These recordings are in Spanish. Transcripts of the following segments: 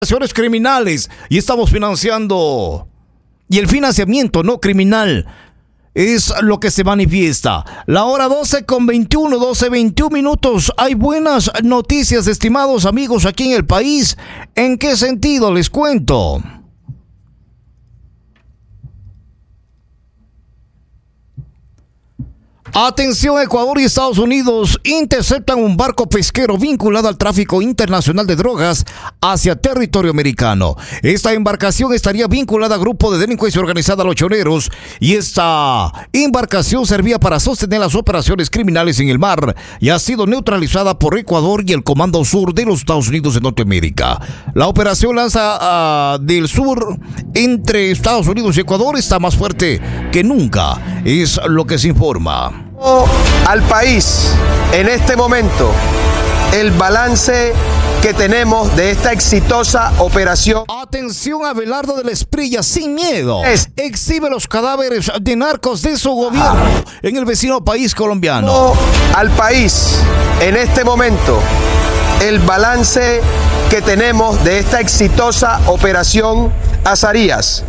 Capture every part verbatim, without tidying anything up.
Acciones criminales y estamos financiando. Y el financiamiento no criminal es lo que se manifiesta. La hora doce con veintiuno, doce veintiuno minutos. Hay buenas noticias, estimados amigos, aquí en el país. ¿En qué sentido? Les cuento. Atención, Ecuador y Estados Unidos interceptan un barco pesquero vinculado al tráfico internacional de drogas hacia territorio americano. Esta embarcación estaría vinculada a grupo de delincuencia organizada Los Choneros y esta embarcación servía para sostener las operaciones criminales en el mar y ha sido neutralizada por Ecuador y el Comando Sur de los Estados Unidos de Norteamérica. La operación Lanza uh, del Sur entre Estados Unidos y Ecuador está más fuerte que nunca, es lo que se informa. Al país en este momento el balance que tenemos de esta exitosa operación. Atención, Abelardo de la Esprilla, sin miedo, es, exhibe los cadáveres de narcos de su gobierno ah, en el vecino país colombiano. Al país en este momento el balance que tenemos de esta exitosa operación Azarías: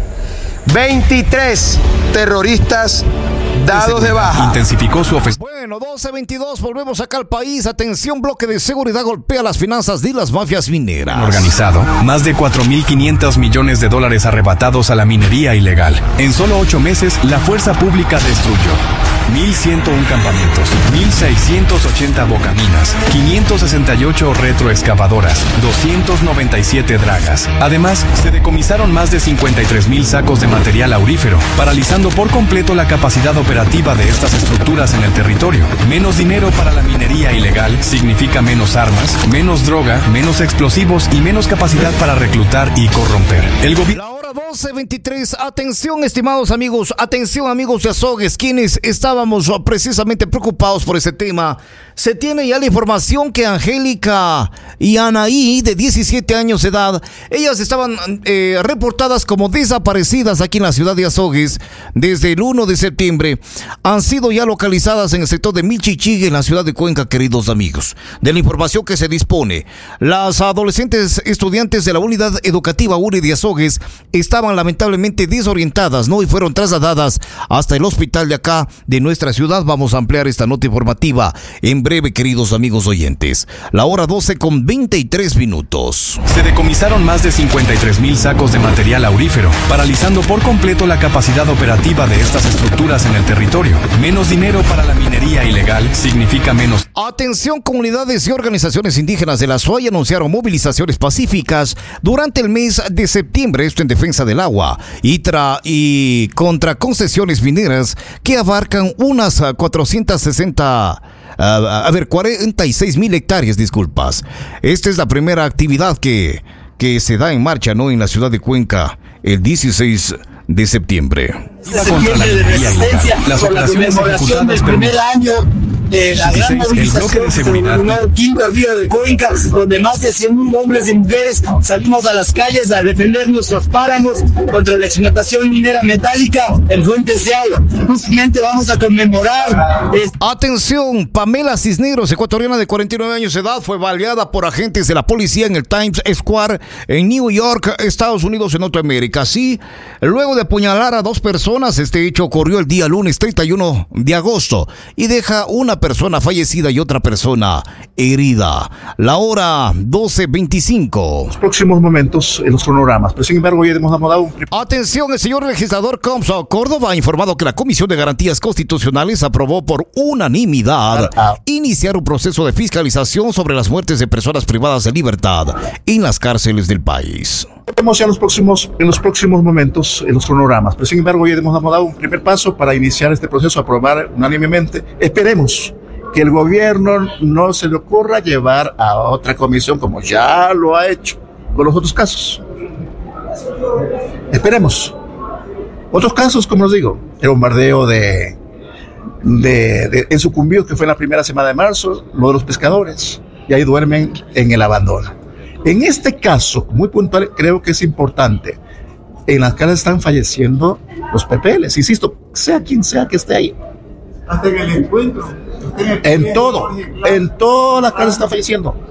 veintitrés terroristas dados de baja. Intensificó su ofensiva. Bueno, doce veintidós, volvemos acá al país. Atención, bloque de seguridad golpea las finanzas de las mafias mineras. Organizado, más de cuatro mil quinientos millones de dólares arrebatados a la minería ilegal. En solo ocho meses, la fuerza pública destruyó mil ciento uno campamentos, mil seiscientos ochenta bocaminas, quinientas sesenta y ocho retroexcavadoras, doscientas noventa y siete dragas. Además, se decomisaron más de cincuenta y tres mil sacos de material aurífero, paralizando por completo la capacidad operativa de estas estructuras en el territorio. Menos dinero para la minería ilegal significa menos armas, menos droga, menos explosivos y menos capacidad para reclutar y corromper. El gobierno... doce veintitrés, atención estimados amigos, atención amigos de Azogues, quienes estábamos precisamente preocupados por ese tema. Se tiene ya la información que Angélica y Anaí, de diecisiete años de edad, ellas estaban eh, reportadas como desaparecidas aquí en la ciudad de Azogues desde el uno de septiembre. Han sido ya localizadas en el sector de Milchichigue, en la ciudad de Cuenca, queridos amigos. De la información que se dispone, las adolescentes estudiantes de la unidad educativa U R I de Azogues estaban lamentablemente desorientadas, ¿no? Y fueron trasladadas hasta el hospital de acá, de nuestra ciudad. Vamos a ampliar esta nota informativa en breve, queridos amigos oyentes. La hora doce con veintitrés minutos. Se decomisaron más de cincuenta y tres mil sacos de material aurífero, paralizando por completo la capacidad operativa de estas estructuras en el territorio. Menos dinero para la minería ilegal significa menos... Atención, comunidades y organizaciones indígenas de la S O A Y anunciaron movilizaciones pacíficas durante el mes de septiembre, esto en defensa del agua y, tra y contra concesiones mineras que abarcan unas cuatrocientas sesenta, uh, a ver, cuarenta y seis mil hectáreas, disculpas. Esta es la primera actividad que, que se da en marcha, ¿no?, en la ciudad de Cuenca el dieciséis de septiembre. Contra la minería ilegal. Las operaciones ejecutadas del primer año de la gran movilización se denominó Quinta Río de Cuenca, donde más de cien mil hombres y mujeres salimos a las calles a defender nuestros páramos contra la explotación minera metálica en fuentes de agua. Justamente vamos a conmemorar. Es... Atención, Pamela Cisneros, ecuatoriana de cuarenta y nueve años de edad, fue baleada por agentes de la policía en el Times Square en New York, Estados Unidos, en Norteamérica. Así, luego de apuñalar a dos personas, este hecho ocurrió el día lunes treinta y uno de agosto y deja una persona fallecida y otra persona herida. La hora doce veinticinco. Los próximos momentos en los cronogramas, pero sin embargo hoy hemos dado un... Atención, el señor legislador Comso Córdoba ha informado que la Comisión de Garantías Constitucionales aprobó por unanimidad iniciar un proceso de fiscalización sobre las muertes de personas privadas de libertad en las cárceles del país. Vemos ya los próximos, en los próximos momentos en los cronogramas, pero sin embargo hoy hemos dado un primer paso para iniciar este proceso, aprobar unánimemente. Esperemos que el gobierno no se le ocurra llevar a otra comisión como ya lo ha hecho con los otros casos. Esperemos. Otros casos, como os digo, el bombardeo de, de, de en Sucumbíos, que fue en la primera semana de marzo, lo de los pescadores, y ahí duermen en el abandono. En este caso, muy puntual, creo que es importante. En las calles están falleciendo los pepeles, insisto, sea quien sea que esté ahí. Hasta en el encuentro. En todo, en todas las calles están falleciendo.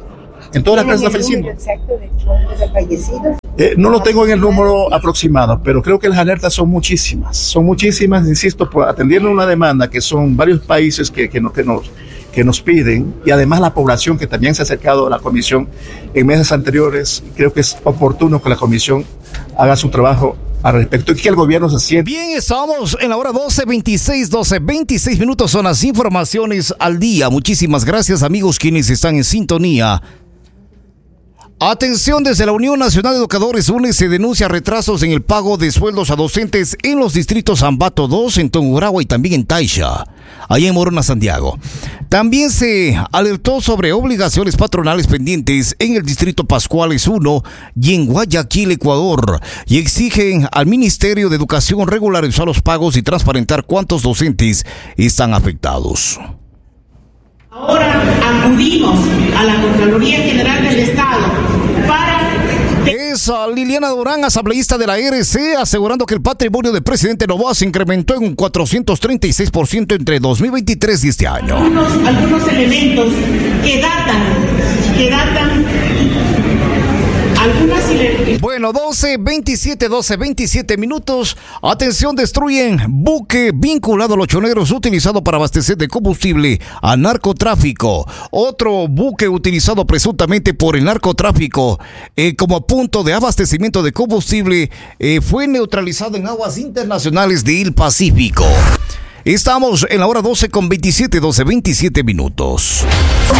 En todas las casas está falleciendo. Exacto de cuántos han fallecido. Eh, no lo tengo en el número aproximado, pero creo que las alertas son muchísimas. Son muchísimas, insisto, por atendiendo una demanda que son varios países que, que, no, que, nos, que nos piden, y además la población que también se ha acercado a la comisión en meses anteriores. Creo que es oportuno que la comisión haga su trabajo al respecto y que el gobierno se siente. Bien, estamos en la hora doce veintiséis, doce veintiséis minutos, son las informaciones al día. Muchísimas gracias, amigos, quienes están en sintonía. Atención, desde la Unión Nacional de Educadores U N E se denuncia retrasos en el pago de sueldos a docentes en los distritos Ambato dos, en Tungurahua y también en Taisha, allá en Morona, Santiago. También se alertó sobre obligaciones patronales pendientes en el distrito Pascuales uno y en Guayaquil, Ecuador, y exigen al Ministerio de Educación regularizar los pagos y transparentar cuántos docentes están afectados. Ahora acudimos a la Contraloría General del Estado para... Es Liliana Durán, asambleísta de la R C, asegurando que el patrimonio del presidente Noboa se incrementó en un cuatrocientos treinta y seis por ciento entre dos mil veintitrés y este año. Algunos, algunos elementos que datan, que datan... Algunas... Bueno, doce veintisiete, doce veintisiete minutos. Atención, destruyen buque vinculado a los choneros utilizado para abastecer de combustible a narcotráfico. Otro buque utilizado presuntamente por el narcotráfico eh, como punto de abastecimiento de combustible eh, fue neutralizado en aguas internacionales del Pacífico. Estamos en la hora doce con veintisiete, doce veintisiete minutos.